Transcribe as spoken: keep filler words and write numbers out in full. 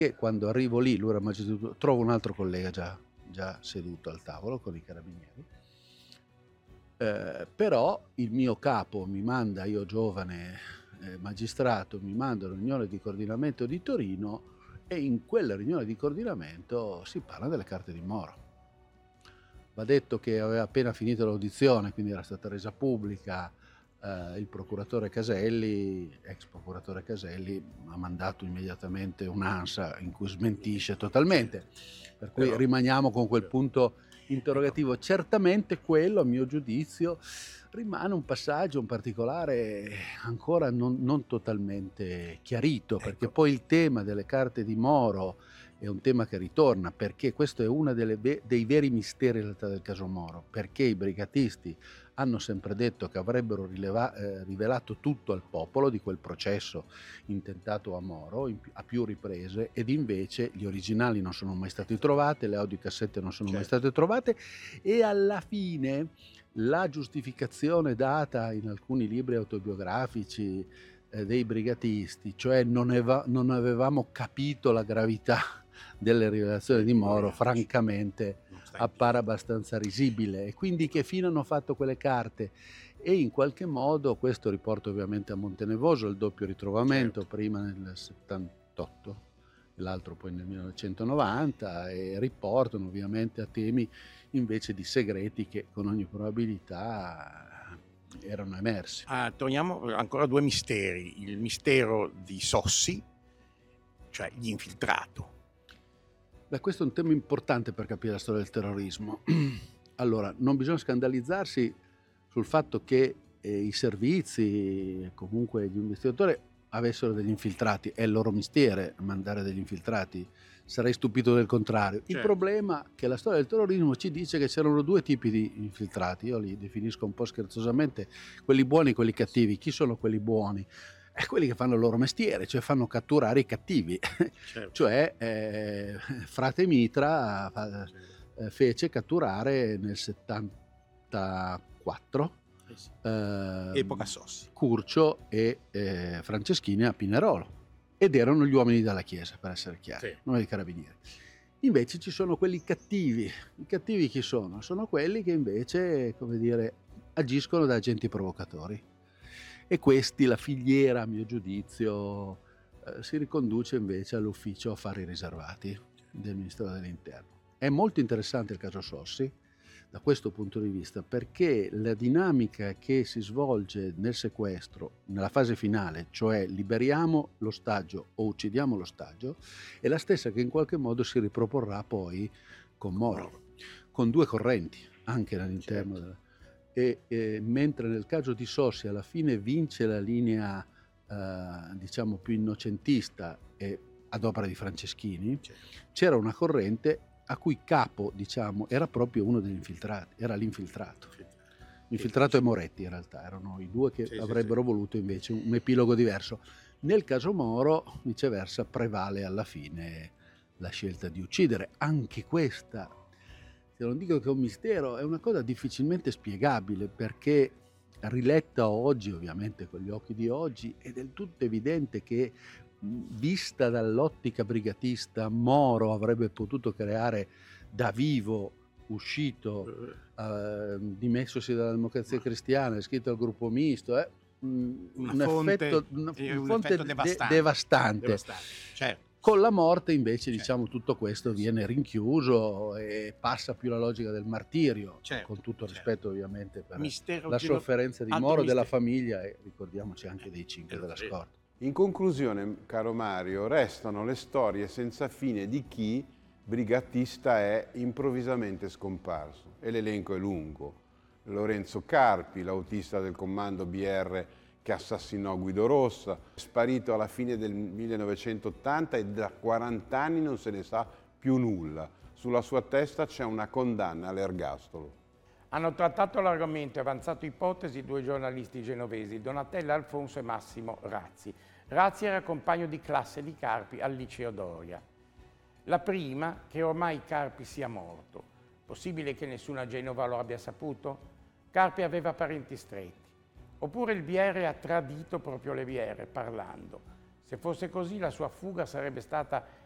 E quando arrivo lì, lui era magistrato, trovo un altro collega già, già seduto al tavolo con i carabinieri. Eh, però il mio capo mi manda, io giovane eh, magistrato, mi manda alla riunione di coordinamento di Torino e in quella riunione di coordinamento si parla delle carte di Moro. Va detto che aveva appena finito l'audizione, quindi era stata resa pubblica. Uh, il procuratore Caselli, ex procuratore Caselli, ha mandato immediatamente un'ANSA in cui smentisce totalmente, per cui Però, rimaniamo con quel punto interrogativo. Certamente quello, a mio giudizio, rimane un passaggio, un particolare ancora non, non totalmente chiarito, perché ecco. Poi il tema delle carte di Moro è un tema che ritorna, perché questo è uno delle, dei veri misteri in realtà del caso Moro, perché i brigatisti hanno sempre detto che avrebbero rileva, eh, rivelato tutto al popolo di quel processo intentato a Moro in, a più riprese, ed invece gli originali non sono mai stati trovati, le audiocassette non sono certo. mai state trovate, e alla fine la giustificazione data in alcuni libri autobiografici eh, dei brigatisti, cioè non, eva, non avevamo capito la gravità delle rivelazioni di Moro, francamente appare abbastanza risibile. E quindi che fine hanno fatto quelle carte? E in qualche modo, questo riporta ovviamente a Montenevoso, il doppio ritrovamento, certo. prima nel settantotto, l'altro poi nel millenovecentonovanta, e riportano ovviamente a temi invece di segreti che con ogni probabilità erano emersi. Ah, torniamo ancora a due misteri: il mistero di Sossi, cioè gli infiltrato. Beh, questo è un tema importante per capire la storia del terrorismo. Allora, non bisogna scandalizzarsi sul fatto che eh, i servizi, comunque gli investigatori, avessero degli infiltrati. È il loro mestiere mandare degli infiltrati. Sarei stupito del contrario. Certo. Il problema è che la storia del terrorismo ci dice che c'erano due tipi di infiltrati. Io li definisco un po' scherzosamente quelli buoni e quelli cattivi. Chi sono quelli buoni? È quelli che fanno il loro mestiere, cioè fanno catturare i cattivi. Certo. Cioè eh, frate Mitra eh, fece catturare nel settantaquattro eh sì. eh, epoca Sossi, Curcio e eh, Franceschini a Pinerolo, ed erano gli uomini della Chiesa, per essere chiari, sì. non i carabinieri. Invece ci sono quelli cattivi. I cattivi chi sono? Sono quelli che invece, come dire, agiscono da agenti provocatori. E questi, la filiera, a mio giudizio, eh, si riconduce invece all'ufficio affari riservati del Ministero dell'Interno. È molto interessante il caso Sossi da questo punto di vista, perché la dinamica che si svolge nel sequestro, nella fase finale, cioè liberiamo l'ostaggio o uccidiamo l'ostaggio, è la stessa che in qualche modo si riproporrà poi con Moro, con due correnti anche all'interno certo. della... E, e mentre nel caso di Sossi alla fine vince la linea eh, diciamo più innocentista e ad opera di Franceschini, certo. c'era una corrente a cui capo diciamo era proprio uno degli infiltrati, era l'infiltrato. L'infiltrato e Moretti in realtà erano i due che sì, avrebbero sì, sì. voluto invece un epilogo diverso. Nel caso Moro viceversa prevale alla fine la scelta di uccidere. Anche questa, se non dico che è un mistero, è una cosa difficilmente spiegabile, perché riletta oggi, ovviamente con gli occhi di oggi, è del tutto evidente che vista dall'ottica brigatista Moro avrebbe potuto creare da vivo, uscito, eh, dimessosi dalla Democrazia Cristiana, iscritto al gruppo misto, eh, un, un, fonte, effetto, una, un, un fonte effetto devastante, de- devastante. devastante. Certo. Con la morte invece certo. diciamo tutto questo viene rinchiuso e passa più la logica del martirio, certo. con tutto il rispetto certo. ovviamente per Mistero la sofferenza di Moro, della famiglia e ricordiamoci anche dei cinque della scorta. In conclusione, caro Mario, restano le storie senza fine di chi brigatista è improvvisamente scomparso, e l'elenco è lungo. Lorenzo Carpi, l'autista del comando B R che assassinò Guido Rossa, sparito alla fine del millenovecentottanta e da quaranta anni non se ne sa più nulla. Sulla sua testa c'è una condanna all'ergastolo. Hanno trattato l'argomento e avanzato ipotesi due giornalisti genovesi, Donatella Alfonso e Massimo Razzi. Razzi era compagno di classe di Carpi al liceo Doria. La prima, che ormai Carpi sia morto. Possibile che nessuno a Genova lo abbia saputo? Carpi aveva parenti stretti. Oppure il B R ha tradito proprio le B R parlando. Se fosse così, la sua fuga sarebbe stata